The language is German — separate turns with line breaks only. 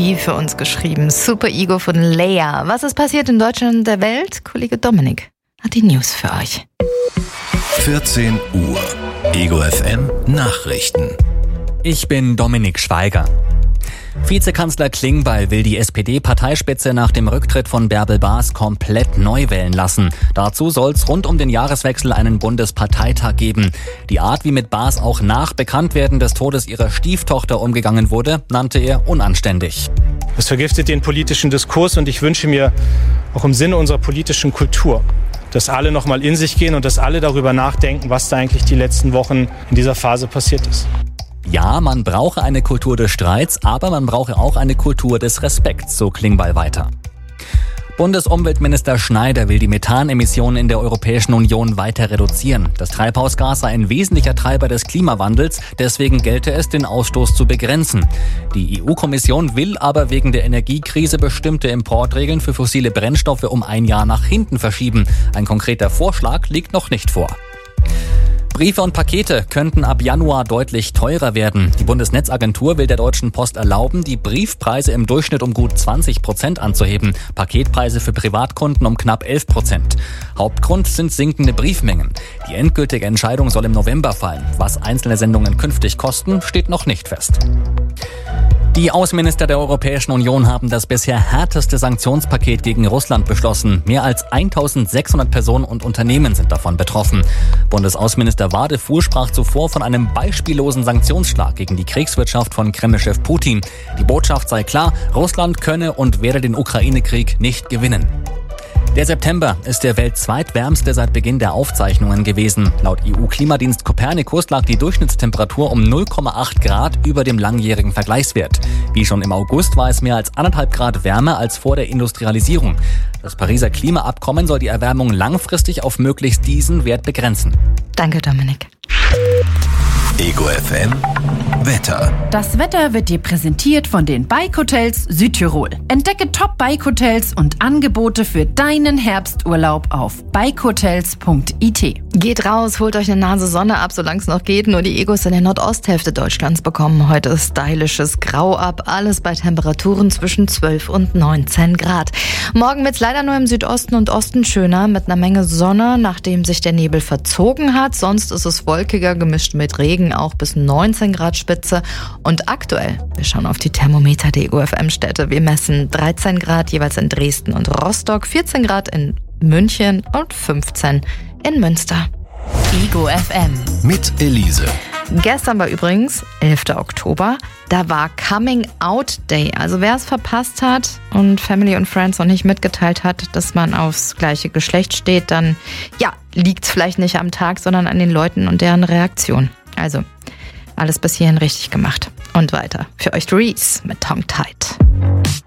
Melodie für uns geschrieben. Super Ego von Leia. Was ist passiert in Deutschland und der Welt? Kollege Dominik hat die News für euch.
14 Uhr. Ego FM Nachrichten.
Ich bin Dominik Schweiger. Vizekanzler Klingbeil will die SPD-Parteispitze nach dem Rücktritt von Bärbel Baas komplett neu wählen lassen. Dazu soll es rund um den Jahreswechsel einen Bundesparteitag geben. Die Art, wie mit Baas auch nach Bekanntwerden des Todes ihrer Stieftochter umgegangen wurde, nannte er unanständig.
Es vergiftet den politischen Diskurs und ich wünsche mir auch im Sinne unserer politischen Kultur, dass alle noch mal in sich gehen und dass alle darüber nachdenken, was da eigentlich die letzten Wochen in dieser Phase passiert ist.
Ja, man brauche eine Kultur des Streits, aber man brauche auch eine Kultur des Respekts, so Klingbeil weiter. Bundesumweltminister Schneider will die Methanemissionen in der Europäischen Union weiter reduzieren. Das Treibhausgas sei ein wesentlicher Treiber des Klimawandels, deswegen gelte es, den Ausstoß zu begrenzen. Die EU-Kommission will aber wegen der Energiekrise bestimmte Importregeln für fossile Brennstoffe um ein Jahr nach hinten verschieben. Ein konkreter Vorschlag liegt noch nicht vor. Briefe und Pakete könnten ab Januar deutlich teurer werden. Die Bundesnetzagentur will der Deutschen Post erlauben, die Briefpreise im Durchschnitt um gut 20% anzuheben. Paketpreise für Privatkunden um knapp 11%. Hauptgrund sind sinkende Briefmengen. Die endgültige Entscheidung soll im November fallen. Was einzelne Sendungen künftig kosten, steht noch nicht fest. Die Außenminister der Europäischen Union haben das bisher härteste Sanktionspaket gegen Russland beschlossen. Mehr als 1600 Personen und Unternehmen sind davon betroffen. Bundesaußenminister Wadefuhl sprach zuvor von einem beispiellosen Sanktionsschlag gegen die Kriegswirtschaft von Kreml-Chef Putin. Die Botschaft sei klar, Russland könne und werde den Ukraine-Krieg nicht gewinnen. Der September ist der weltzweitwärmste seit Beginn der Aufzeichnungen gewesen. Laut EU-Klimadienst Copernicus lag die Durchschnittstemperatur um 0,8 Grad über dem langjährigen Vergleichswert. Wie schon im August war es mehr als 1,5 Grad wärmer als vor der Industrialisierung. Das Pariser Klimaabkommen soll die Erwärmung langfristig auf möglichst diesen Wert begrenzen.
Danke, Dominik.
Ego FM Wetter.
Das Wetter wird dir präsentiert von den Bike-Hotels Südtirol. Entdecke Top-Bike-Hotels und Angebote für deinen Herbsturlaub auf bikehotels.it.
Geht raus, holt euch eine Nase Sonne ab, solange es noch geht. Nur die Egos in der Nordosthälfte Deutschlands bekommen heute stylisches Grau ab. Alles bei Temperaturen zwischen 12 und 19 Grad. Morgen wird's leider nur im Südosten und Osten schöner mit einer Menge Sonne, nachdem sich der Nebel verzogen hat. Sonst ist es wolkiger, gemischt mit Regen, auch bis 19 Grad Spitze. Und aktuell, wir schauen auf die Thermometer der Ego FM-Städte. Wir messen 13 Grad jeweils in Dresden und Rostock, 14 Grad in München und 15 in Münster.
Ego FM
Mit Elise.
Gestern war übrigens 11. Oktober, da war Coming Out Day. Also wer es verpasst hat und Family und Friends noch nicht mitgeteilt hat, dass man aufs gleiche Geschlecht steht, dann liegt es vielleicht nicht am Tag, sondern an den Leuten und deren Reaktion. Also alles bis hierhin richtig gemacht. Und weiter. Für euch Reese mit Tongue Tied.